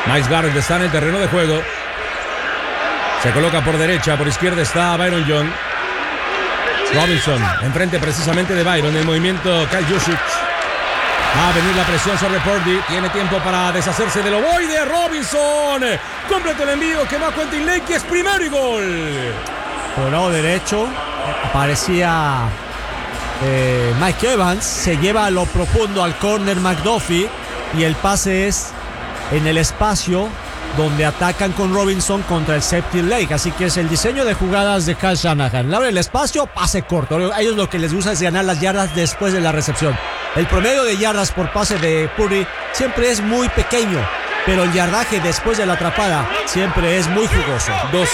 Myles Garrett está en el terreno de juego. Se coloca por derecha, por izquierda está Byron Young. Robinson, enfrente precisamente de Byron, el movimiento Kyle Juszczyk. Va a venir la presión sobre Purdy. Tiene tiempo para deshacerse del ovoide. Robinson. Completo el envío que va Quentin Lake. Es primero y gol. Por el lado derecho aparecía Mike Evans. Se lleva a lo profundo al corner McDuffie. Y el pase es en el espacio donde atacan con Robinson contra el safety Lake. Así que es el diseño de jugadas de Kyle Shanahan. Le abre el espacio, pase corto. A ellos lo que les gusta es ganar las yardas después de la recepción. El promedio de yardas por pase de Purdy siempre es muy pequeño, pero el yardaje después de la atrapada siempre es muy jugoso.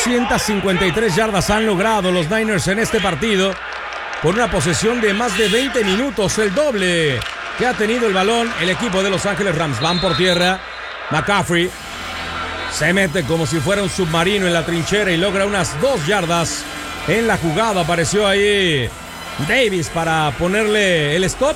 253 yardas han logrado los Niners en este partido, con una posesión de más de 20 minutos, el doble que ha tenido el balón el equipo de Los Ángeles Rams. Van por tierra, McCaffrey se mete como si fuera un submarino en la trinchera y logra unas 2 yardas en la jugada. Apareció ahí Davis para ponerle el stop.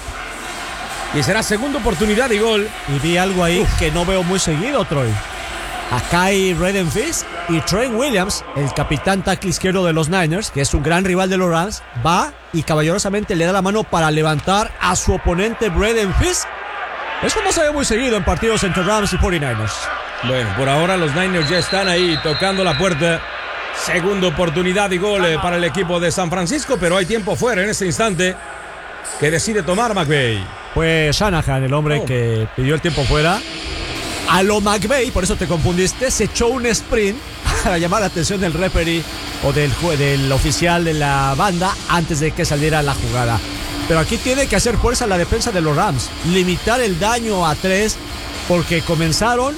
Y será segunda oportunidad y gol. Y vi algo ahí que no veo muy seguido, Troy. Acá hay Redden-Fist y Trent Williams, el capitán tackle izquierdo de los Niners, que es un gran rival de los Rams, va y caballerosamente le da la mano para levantar a su oponente Redden-Fist. Eso no se ve muy seguido en partidos entre Rams y 49ers. Bueno, por ahora los Niners ya están ahí tocando la puerta. Segunda oportunidad y gol para el equipo de San Francisco, pero hay tiempo fuera en este instante que decide tomar McVay. Fue Shanahan el hombre que pidió el tiempo fuera. A lo McVay, por eso te confundiste, se echó un sprint para llamar la atención del referee o del oficial de la banda antes de que saliera la jugada. Pero aquí tiene que hacer fuerza la defensa de los Rams, limitar el daño a 3, porque comenzaron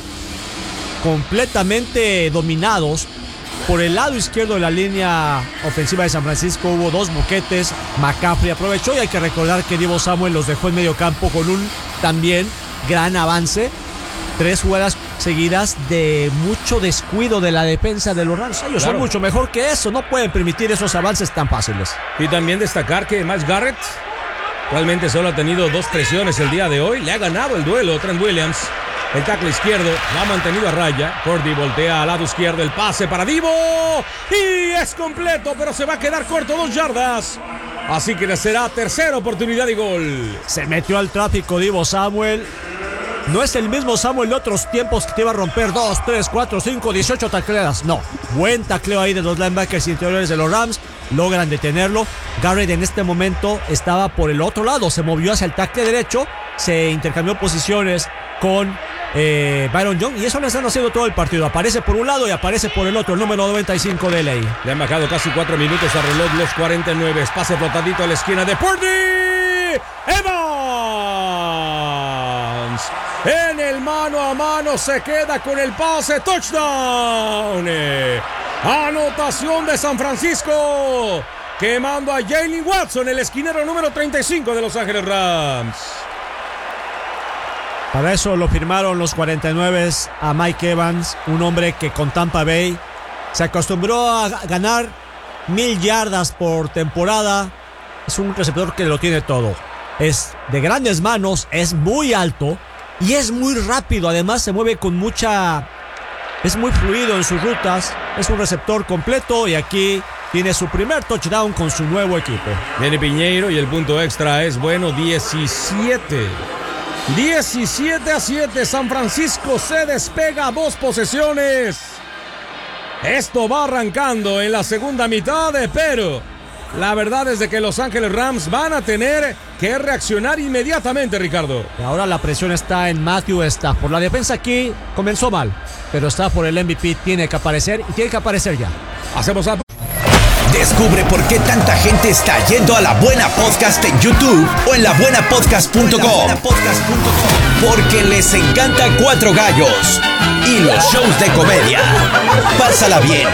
completamente dominados. Por el lado izquierdo de la línea ofensiva de San Francisco hubo 2 boquetes. McCaffrey aprovechó y hay que recordar que Deebo Samuel los dejó en medio campo con un también gran avance. 3 jugadas seguidas de mucho descuido de la defensa de los Rams. Ellos son mucho mejor que eso, no pueden permitir esos avances tan fáciles. Y también destacar que Myles Garrett realmente solo ha tenido 2 presiones el día de hoy. Le ha ganado el duelo Trent Williams. El tackle izquierdo lo ha mantenido a raya. Purdy voltea al lado izquierdo. El pase para Deebo. Y es completo, pero se va a quedar corto, 2 yardas. Así que será tercera oportunidad y gol. Se metió al tráfico Deebo Samuel. No es el mismo Samuel de otros tiempos que te iba a romper 2, 3, 4, 5, 18 tacleadas. No, buen tacleo ahí de los linebackers interiores de los Rams. Logran detenerlo. Garrett en este momento estaba por el otro lado. Se movió hacia el tackle derecho. Se intercambió posiciones con Byron Young, y eso lo están haciendo todo el partido. Aparece por un lado y aparece por el otro, el número 95 de LA. Le han bajado casi 4 minutos al reloj, los 49. Pase flotadito a la esquina de Purdy. Evans en el mano a mano se queda con el pase. Touchdown. Anotación de San Francisco, quemando a Jaylen Watson, el esquinero número 35 de Los Ángeles Rams. Para eso lo firmaron los 49 a Mike Evans, un hombre que con Tampa Bay se acostumbró a ganar 1000 yardas por temporada. Es un receptor que lo tiene todo. Es de grandes manos, es muy alto y es muy rápido. Además se mueve con mucha... es muy fluido en sus rutas. Es un receptor completo y aquí tiene su primer touchdown con su nuevo equipo. Viene Piñeiro y el punto extra es bueno, 17-7. San Francisco se despega a 2 posesiones. Esto va arrancando en la segunda mitad, pero la verdad es de que Los Ángeles Rams van a tener que reaccionar inmediatamente, Ricardo. Y ahora la presión está en Matthew Stafford. La defensa aquí comenzó mal, pero Stafford, el MVP, tiene que aparecer y tiene que aparecer ya. Hacemos a... Descubre por qué tanta gente está yendo a La Buena Podcast en YouTube o en labuenapodcast.com. Porque les encanta Cuatro Gallos y los shows de comedia. Pásala bien,